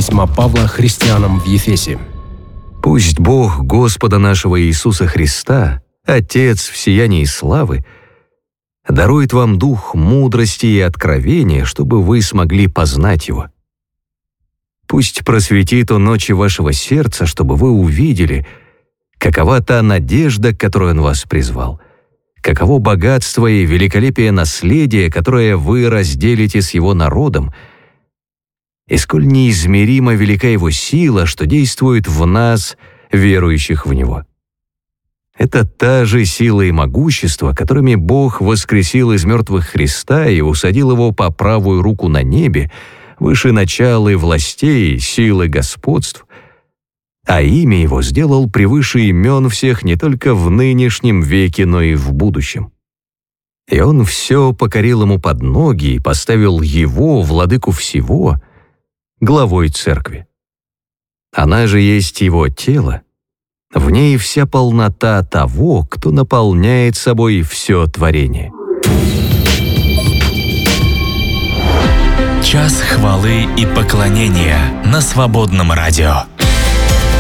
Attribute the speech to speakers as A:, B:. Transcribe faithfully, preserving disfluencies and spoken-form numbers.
A: письма Павла христианам в Ефесе.
B: «Пусть Бог Господа нашего Иисуса Христа, Отец в сиянии славы, дарует вам дух мудрости и откровения, чтобы вы смогли познать Его. Пусть просветит Он очи вашего сердца, чтобы вы увидели, какова та надежда, к которой Он вас призвал, каково богатство и великолепие наследия, которое вы разделите с Его народом, и сколь неизмеримо велика Его сила, что действует в нас, верующих в Него. Это та же сила и могущество, которыми Бог воскресил из мертвых Христа и усадил Его по правую руку на небе, выше начал и властей, сил и господств, а имя Его сделал превыше имен всех не только в нынешнем веке, но и в будущем. И Он все покорил Ему под ноги и поставил Его, владыку всего, главой церкви. Она же есть Его тело, в ней вся полнота того, кто наполняет собой все творение».
C: Час хвалы и поклонения на Свободном радио.